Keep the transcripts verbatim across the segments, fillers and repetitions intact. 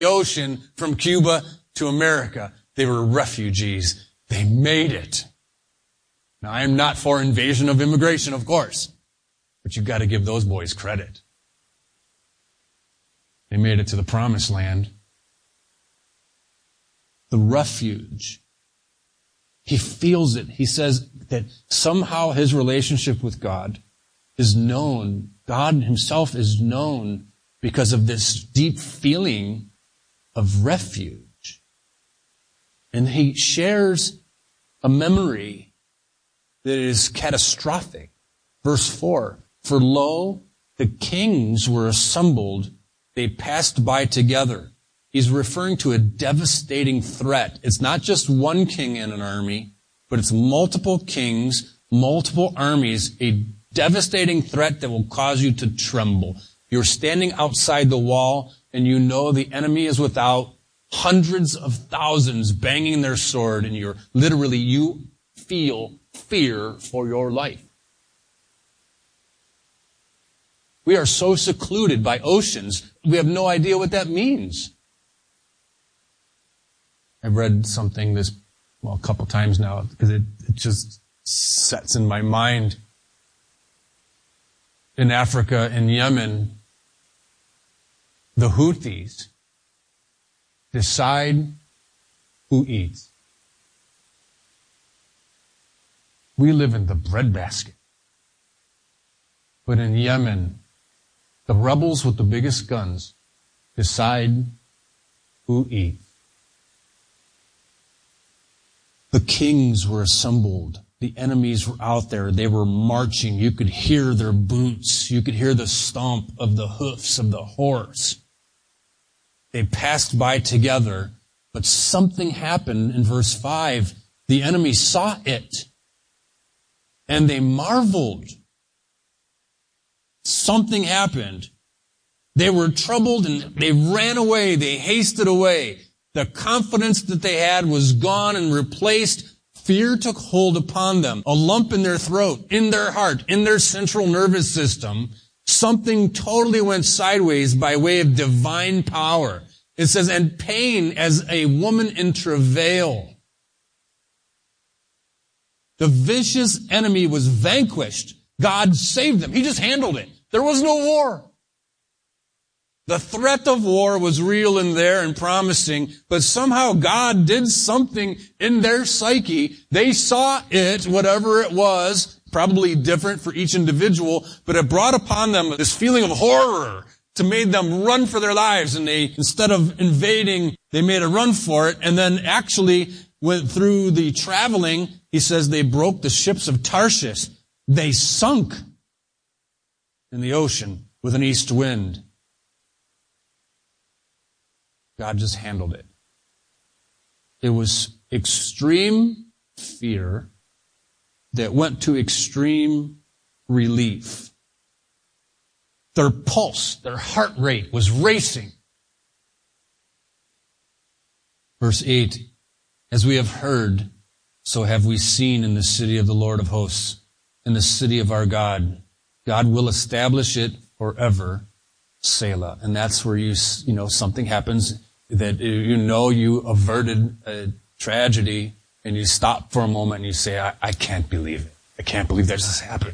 the ocean from Cuba to America. They were refugees. They made it. Now, I am not for invasion of immigration, of course, but you've got to give those boys credit. They made it to the promised land. The refuge. He feels it. He says that somehow his relationship with God is known. God himself is known because of this deep feeling of refuge. And he shares a memory that is catastrophic. Verse four, for lo, the kings were assembled, they passed by together. He's referring to a devastating threat. It's not just one king in an army, but it's multiple kings, multiple armies, a devastating threat that will cause you to tremble. You're standing outside the wall and you know the enemy is without, hundreds of thousands banging their sword, and you're literally, you feel fear for your life. We are so secluded by oceans, we have no idea what that means. I've read something this, well, a couple times now, because it, it just sets in my mind. In Africa, in Yemen, the Houthis decide who eats. We live in the breadbasket. But in Yemen, the rebels with the biggest guns decide who eats. The kings were assembled. The enemies were out there. They were marching. You could hear their boots. You could hear the stomp of the hoofs of the horse. They passed by together, but something happened in verse five. The enemy saw it, and they marveled. Something happened. They were troubled, and they ran away. They hasted away. The confidence that they had was gone and replaced. Fear took hold upon them. A lump in their throat, in their heart, in their central nervous system. Something totally went sideways by way of divine power. It says, and pain as a woman in travail. The vicious enemy was vanquished. God saved them. He just handled it. There was no war. The threat of war was real and there and promising, but somehow God did something in their psyche. They saw it, whatever it was, probably different for each individual, but it brought upon them this feeling of horror to made them run for their lives. And they, instead of invading, they made a run for it, and then actually went through the traveling. He says they broke the ships of Tarshish. They sunk in the ocean with an east wind. God just handled it. It was extreme fear that went to extreme relief. Their pulse, their heart rate was racing. Verse eight, as we have heard, so have we seen in the city of the Lord of hosts, in the city of our God. God will establish it forever. Selah. And that's where you, you know, something happens that you know you averted a tragedy, and you stop for a moment and you say, I, I can't believe it. I can't believe that just happened.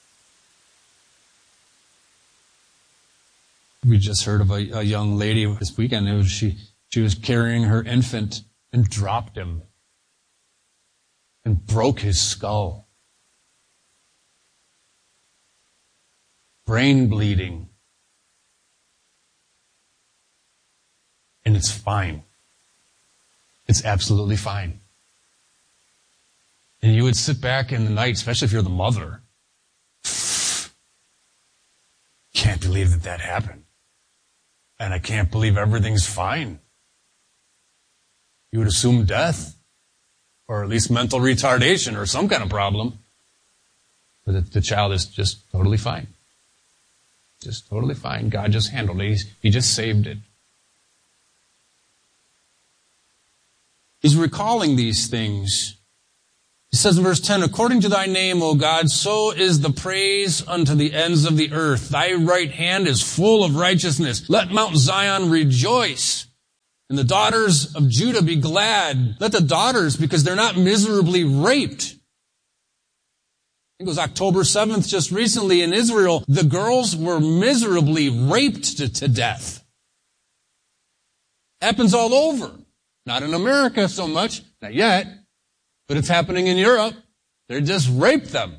We just heard of a, a young lady this weekend. It was, she, she was carrying her infant and dropped him and broke his skull. Brain bleeding. And it's fine. It's absolutely fine. And you would sit back in the night, especially if you're the mother. Can't believe that that happened. And I can't believe everything's fine. You would assume death, or at least mental retardation, or some kind of problem. But the, the child is just totally fine. Just totally fine. God just handled it. He's, he just saved it. He's recalling these things. He says in verse ten, according to thy name, O God, so is the praise unto the ends of the earth. Thy right hand is full of righteousness. Let Mount Zion rejoice. And the daughters of Judah be glad. Let the daughters, because they're not miserably raped. I think it was October seventh just recently in Israel. The girls were miserably raped to, to death. Happens all over. Not in America so much. Not yet. But it's happening in Europe. They just raped them.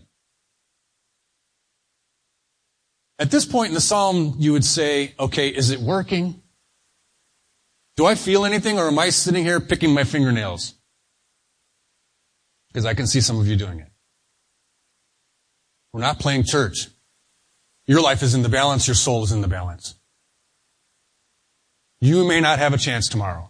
At this point in the psalm, you would say, okay, is it working? Do I feel anything, or am I sitting here picking my fingernails? Because I can see some of you doing it. We're not playing church. Your life is in the balance. Your soul is in the balance. You may not have a chance tomorrow.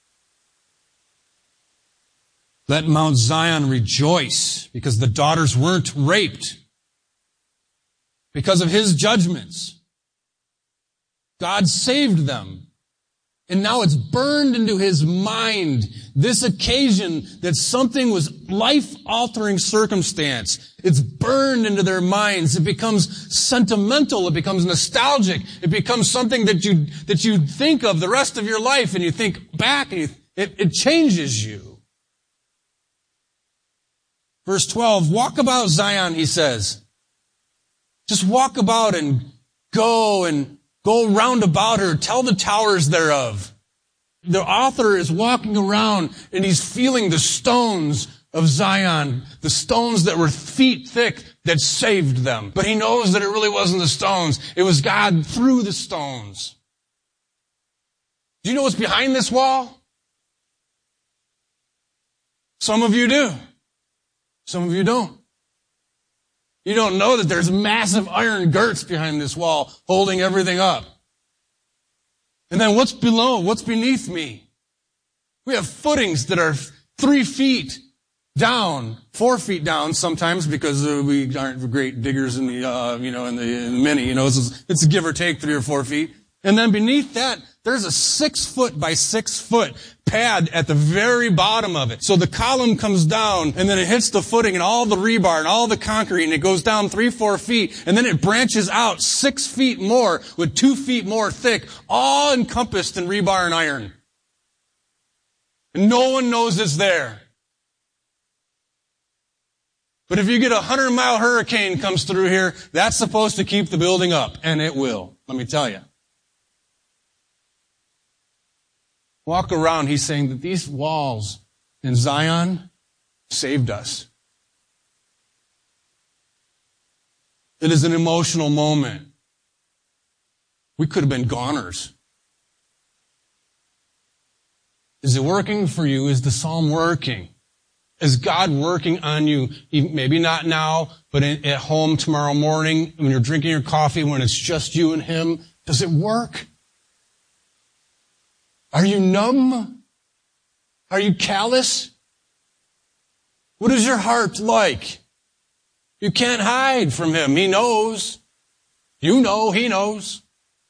Let Mount Zion rejoice, because the daughters weren't raped. Because of his judgments, God saved them. And now it's burned into his mind, this occasion that something was life-altering circumstance. It's burned into their minds. It becomes sentimental. It becomes nostalgic. It becomes something that you, that you think of the rest of your life, and you think back, and you, it, it changes you. Verse twelve, walk about Zion, he says. Just walk about and go and go round about her. Tell the towers thereof. The author is walking around and he's feeling the stones of Zion, the stones that were feet thick that saved them. But he knows that it really wasn't the stones. It was God through the stones. Do you know what's behind this wall? Some of you do. Some of you don't. You don't know that there's massive iron girts behind this wall holding everything up. And then what's below? What's beneath me? We have footings that are three feet down, four feet down sometimes, because uh, we aren't great diggers in the, uh, you know, in the, in the mini, you know, it's, it's give or take three or four feet. And then beneath that, there's a six foot by six foot pad at the very bottom of it. So the column comes down, and then it hits the footing and all the rebar and all the concrete, and it goes down three, four feet, and then it branches out six feet more with two feet more thick, all encompassed in rebar and iron. And no one knows it's there. But if you get a hundred mile hurricane comes through here, that's supposed to keep the building up, and it will. Let me tell you. Walk around, he's saying that these walls in Zion saved us. It is an emotional moment. We could have been goners. Is it working for you? Is the psalm working? Is God working on you? Maybe not now, but at home tomorrow morning, when you're drinking your coffee, when it's just you and him. Does it work? Are you numb? Are you callous? What is your heart like? You can't hide from him. He knows. You know, he knows.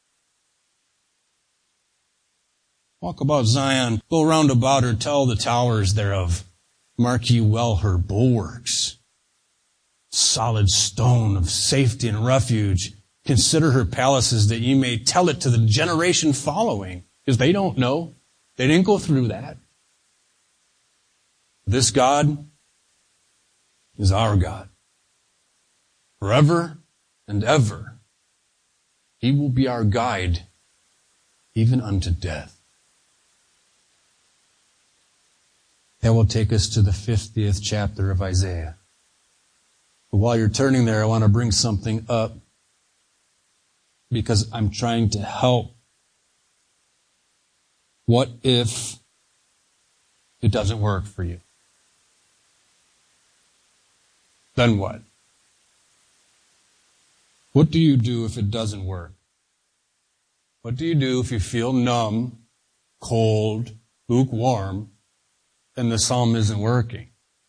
Walk about Zion. Go round about her. Tell the towers thereof. Mark ye well her bulwarks. Solid stone of safety and refuge. Consider her palaces, that ye may tell it to the generation following. Because they don't know. They didn't go through that. This God is our God. Forever and ever. He will be our guide, even unto death. That will take us to the fiftieth chapter of Isaiah. But while you're turning there, I want to bring something up, because I'm trying to help. What if it doesn't work for you? Then what? What do you do if it doesn't work? What do you do if you feel numb, cold, lukewarm, and the psalm isn't working?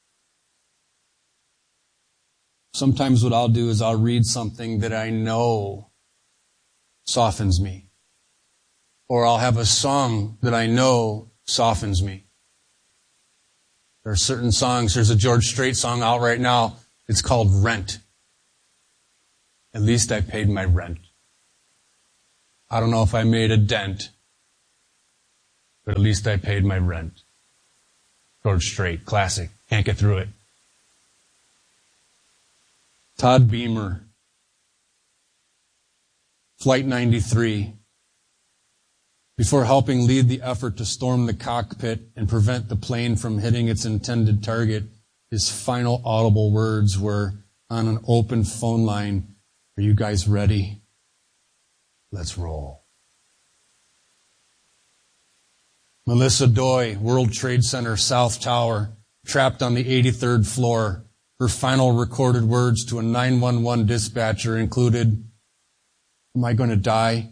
Sometimes what I'll do is I'll read something that I know softens me. Or I'll have a song that I know softens me. There are certain songs. There's a George Strait song out right now. It's called Rent. At least I paid my rent. I don't know if I made a dent, but at least I paid my rent. George Strait, classic. Can't get through it. Todd Beamer, Flight ninety-three. Before helping lead the effort to storm the cockpit and prevent the plane from hitting its intended target, his final audible words were on an open phone line, "Are you guys ready? Let's roll." Melissa Doy, World Trade Center, South Tower, trapped on the eighty-third floor. Her final recorded words to a nine one one dispatcher included, "Am I going to die?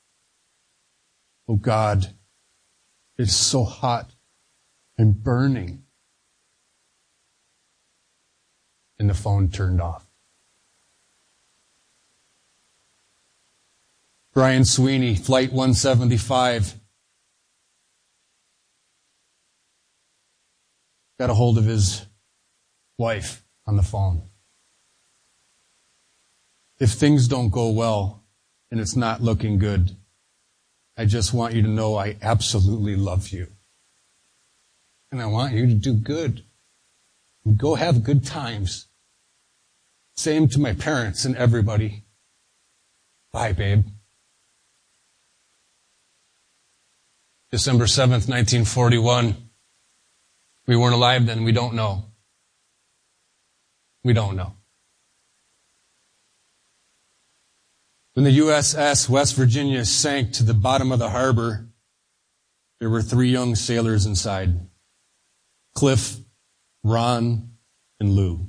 Oh God, it's so hot. I'm burning." And the phone turned off. Brian Sweeney, Flight one seventy-five, got a hold of his wife on the phone. "If things don't go well and it's not looking good, I just want you to know I absolutely love you. And I want you to do good. And go have good times. Same to my parents and everybody. Bye, babe." December seventh, nineteen forty-one. We weren't alive then. We don't know. We don't know. When the U S S West Virginia sank to the bottom of the harbor, there were three young sailors inside: Cliff, Ron, and Lou.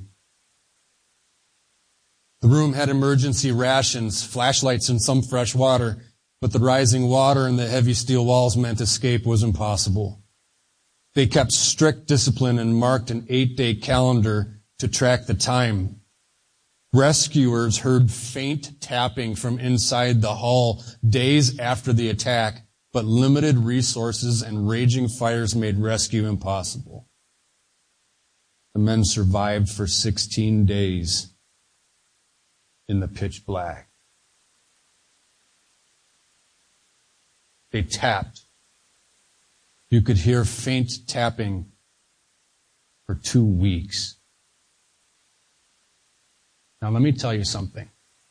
The room had emergency rations, flashlights, and some fresh water, but the rising water and the heavy steel walls meant escape was impossible. They kept strict discipline and marked an eight-day calendar to track the time. Rescuers heard faint tapping from inside the hull days after the attack, but limited resources and raging fires made rescue impossible. The men survived for sixteen days in the pitch black. They tapped. You could hear faint tapping for two weeks. Now let me tell you something.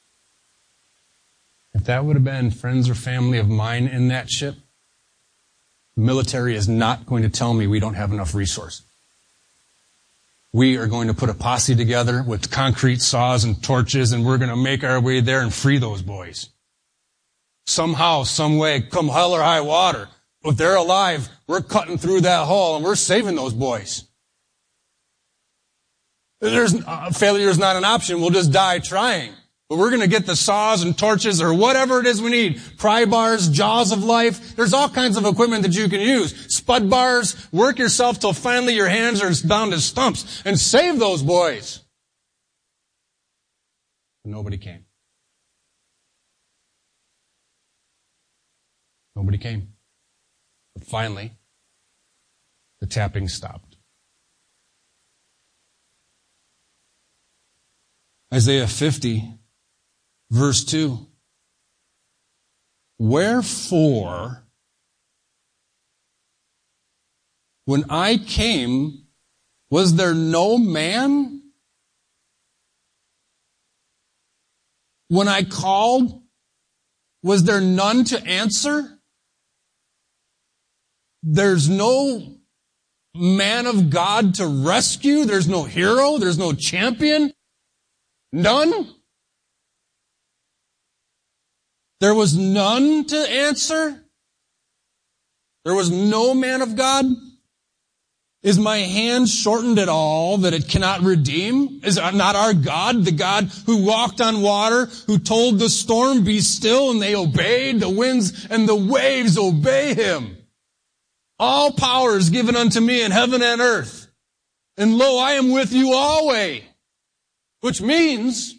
If that would have been friends or family of mine in that ship, the military is not going to tell me we don't have enough resources. We are going to put a posse together with concrete saws and torches, and we're going to make our way there and free those boys. Somehow, some way, come hell or high water, if they're alive, we're cutting through that hull and we're saving those boys. There's, uh, failure is not an option. We'll just die trying. But we're going to get the saws and torches or whatever it is we need. Pry bars, jaws of life. There's all kinds of equipment that you can use. Spud bars. Work yourself till finally your hands are down to stumps and save those boys. But nobody came. Nobody came. But finally, the tapping stopped. Isaiah fifty, verse two. Wherefore, when I came, was there no man? When I called, was there none to answer? There's no man of God to rescue. There's no hero. There's no champion. None? There was none to answer? There was no man of God? Is my hand shortened at all that it cannot redeem? Is not our God the God who walked on water, who told the storm, be still, and they obeyed? The winds and the waves obey him. All power is given unto me in heaven and earth. And lo, I am with you always. Which means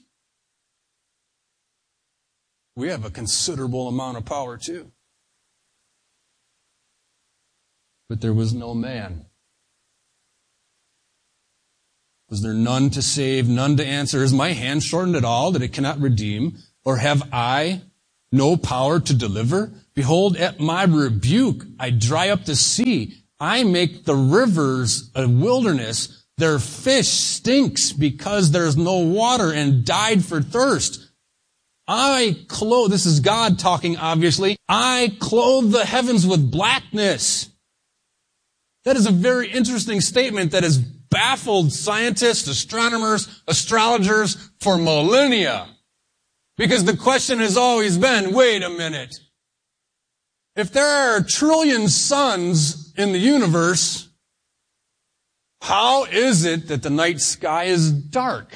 we have a considerable amount of power too. But there was no man. Was there none to save, none to answer? Is my hand shortened at all that it cannot redeem? Or have I no power to deliver? Behold, at my rebuke, I dry up the sea. I make the rivers a wilderness. Their fish stinks because there's no water and died for thirst. I clothe, this is God talking, obviously. I clothe the heavens with blackness. That is a very interesting statement that has baffled scientists, astronomers, astrologers for millennia. Because the question has always been, wait a minute. If there are a trillion suns in the universe, how is it that the night sky is dark?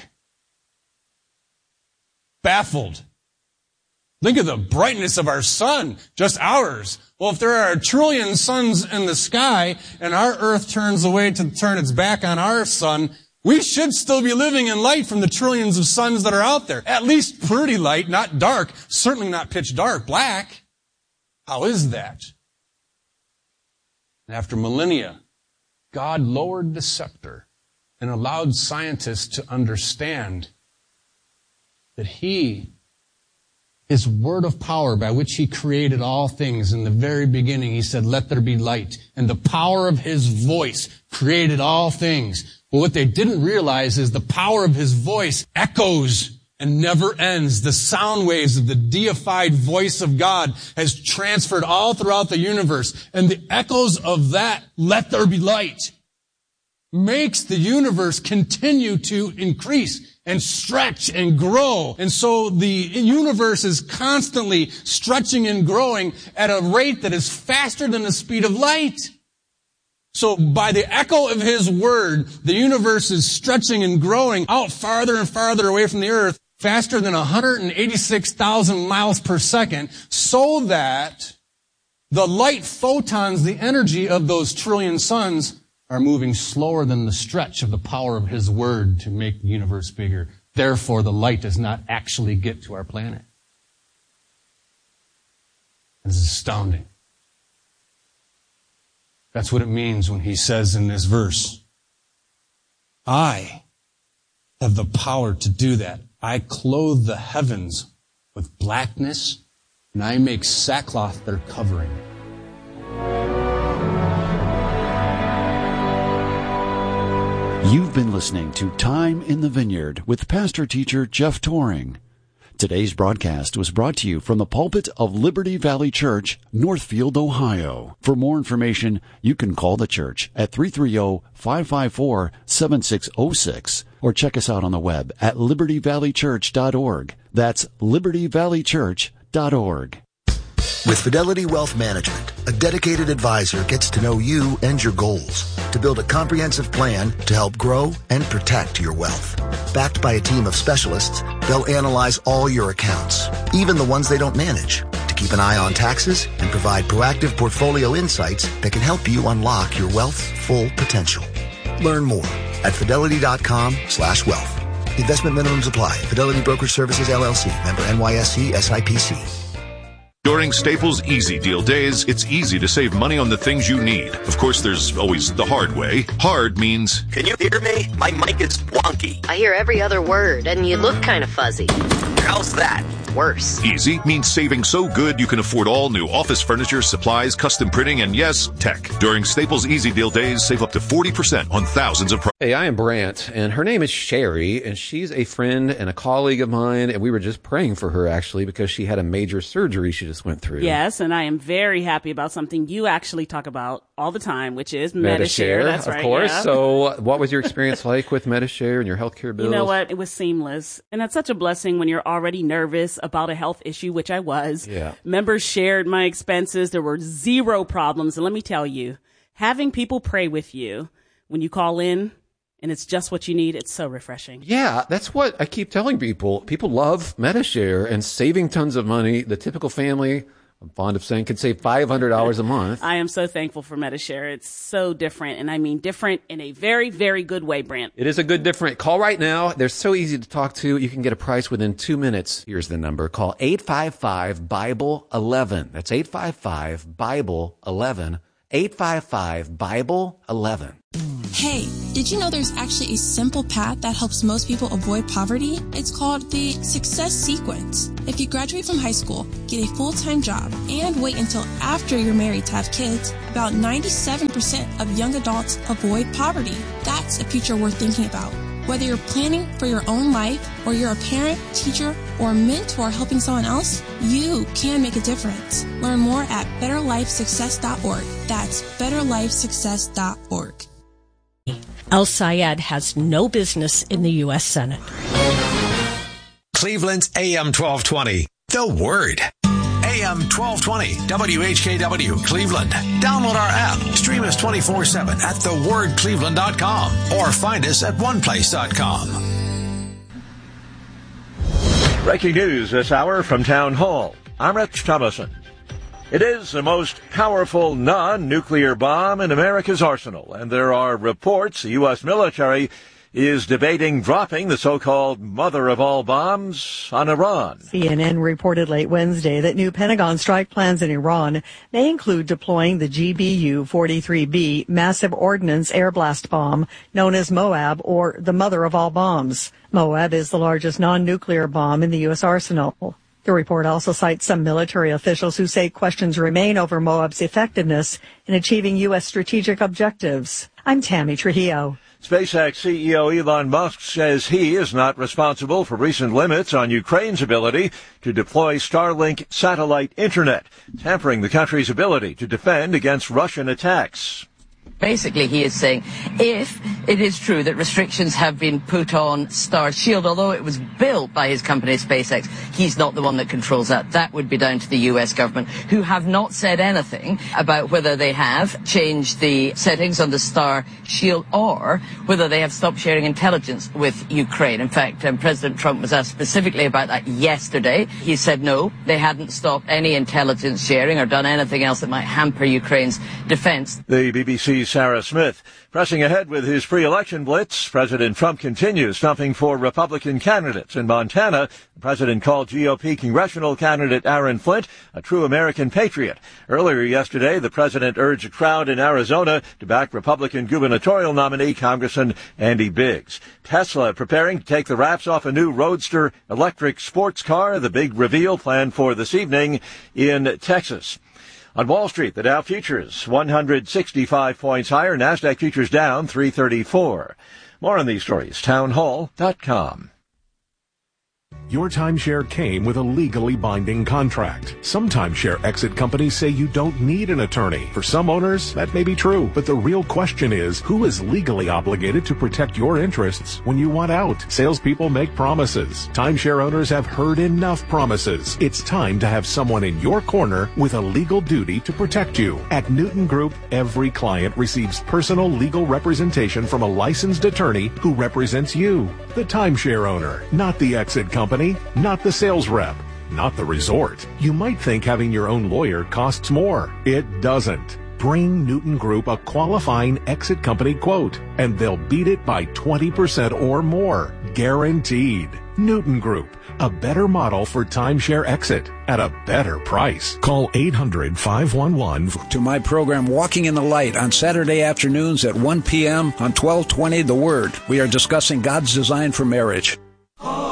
Baffled. Think of the brightness of our sun, just ours. Well, if there are a trillion suns in the sky and our earth turns away to turn its back on our sun, we should still be living in light from the trillions of suns that are out there. At least pretty light, not dark, certainly not pitch dark, black. How is that? And after millennia, God lowered the scepter and allowed scientists to understand that He, His word of power by which He created all things in the very beginning, He said, let there be light. And the power of His voice created all things. But what they didn't realize is the power of His voice echoes and never ends. The sound waves of the deified voice of God has transferred all throughout the universe. And the echoes of that, let there be light, makes the universe continue to increase and stretch and grow. And so the universe is constantly stretching and growing at a rate that is faster than the speed of light. So by the echo of His word, the universe is stretching and growing out farther and farther away from the earth, faster than one hundred eighty-six thousand miles per second, so that the light photons, the energy of those trillion suns, are moving slower than the stretch of the power of His word to make the universe bigger. Therefore, the light does not actually get to our planet. This is astounding. That's what it means when He says in this verse, I have the power to do that. I clothe the heavens with blackness, and I make sackcloth their covering. You've been listening to Time in the Vineyard with pastor teacher Jeff Toring. Today's broadcast was brought to you from the pulpit of Liberty Valley Church, Northfield, Ohio. For more information, you can call the church at three three zero, five five four, seven six zero six or check us out on the web at liberty valley church dot org. That's liberty valley church dot org. With Fidelity Wealth Management, a dedicated advisor gets to know you and your goals to build a comprehensive plan to help grow and protect your wealth. Backed by a team of specialists, they'll analyze all your accounts, even the ones they don't manage, to keep an eye on taxes and provide proactive portfolio insights that can help you unlock your wealth's full potential. Learn more at fidelity.com slash wealth. Investment minimums apply. Fidelity Brokerage Services, L L C. Member N Y S E S I P C. During Staples Easy Deal Days, it's easy to save money on the things you need. Of course, there's always the hard way. Hard means... Can you hear me? My mic is wonky. I hear every other word, and you look kind of fuzzy. How's that? Worse. Easy means saving so good you can afford all new office furniture, supplies, custom printing, and yes, tech. During Staples Easy Deal Days, save up to forty percent on thousands of products. Hey, I am Brant, and her name is Sherry, and she's a friend and a colleague of mine, and we were just praying for her, actually, because she had a major surgery she just went through. Yes, and I am very happy about something you actually talk about all the time, which is Medi-Share. Medi-Share. That's of right, course. yeah. So what was your experience like with Medi-Share and your healthcare bills? You know what? It was seamless. And that's such a blessing when you're already nervous about a health issue, which I was. Yeah. Members shared my expenses. There were zero problems. And let me tell you, having people pray with you when you call in and it's just what you need, it's so refreshing. Yeah, that's what I keep telling people. People love Medi-Share and saving tons of money. The typical family, I'm fond of saying, could save five hundred dollars a month. I am so thankful for Medi-Share. It's so different. And I mean different in a very, very good way, Brant. It is a good different. Call right now. They're so easy to talk to. You can get a price within two minutes. Here's the number. Call eight five five, Bible eleven. That's eight five five, Bible eleven. eight five five, Bible eleven. Hey, did you know there's actually a simple path that helps most people avoid poverty? It's called the Success Sequence. If you graduate from high school, get a full-time job, and wait until after you're married to have kids, about ninety-seven percent of young adults avoid poverty. That's a future worth thinking about. Whether you're planning for your own life or you're a parent, teacher, or mentor helping someone else, you can make a difference. Learn more at better life success dot org. That's better life success dot org. El Sayed has no business in the U S Senate. Cleveland's A M twelve twenty, The Word. A M twelve twenty, W H K W, Cleveland. Download our app. Stream us twenty-four seven at the word cleveland dot com or find us at one place dot com. Breaking news this hour from Town Hall. I'm Rich Thomason. It is the most powerful non-nuclear bomb in America's arsenal, and there are reports the U S military is debating dropping the so-called mother of all bombs on Iran. C N N reported late Wednesday that new Pentagon strike plans in Iran may include deploying the G B U forty-three B massive ordnance air blast bomb known as MOAB, or the mother of all bombs. MOAB is the largest non-nuclear bomb in the U S arsenal. The report also cites some military officials who say questions remain over MOAB's effectiveness in achieving U S strategic objectives. I'm Tammy Trujillo. SpaceX C E O Elon Musk says he is not responsible for recent limits on Ukraine's ability to deploy Starlink satellite internet, tampering the country's ability to defend against Russian attacks. Basically, he is saying if it is true that restrictions have been put on Starshield, although it was built by his company SpaceX, he's not the one that controls that. That would be down to the U S government, who have not said anything about whether they have changed the settings on the Starshield or whether they have stopped sharing intelligence with Ukraine. In fact, um, President Trump was asked specifically about that yesterday. He said no, they hadn't stopped any intelligence sharing or done anything else that might hamper Ukraine's defense. The B B C's Sarah Smith. Pressing ahead with his pre-election blitz, President Trump continues stumping for Republican candidates. In Montana, the president called G O P congressional candidate Aaron Flint a true American patriot. Earlier yesterday, the president urged a crowd in Arizona to back Republican gubernatorial nominee Congressman Andy Biggs. Tesla preparing to take the wraps off a new Roadster electric sports car, the big reveal planned for this evening in Texas. On Wall Street, the Dow futures one hundred sixty-five points higher, NASDAQ futures down three thirty-four. More on these stories, town hall dot com. Your timeshare came with a legally binding contract. Some timeshare exit companies say you don't need an attorney. For some owners, that may be true, but the real question is, who is legally obligated to protect your interests when you want out? Salespeople make promises. Timeshare owners have heard enough promises. It's time to have someone in your corner with a legal duty to protect you. At Newton Group, every client receives personal legal representation from a licensed attorney who represents you, the timeshare owner, not the exit company. Not the sales rep, not the resort. You might think having your own lawyer costs more. It doesn't. Bring Newton Group a qualifying exit company quote, and they'll beat it by twenty percent or more. Guaranteed. Newton Group, a better model for timeshare exit at a better price. Call eight hundred, five one one. To my program Walking in the Light on Saturday afternoons at one p.m. on twelve twenty The Word. We are discussing God's design for marriage.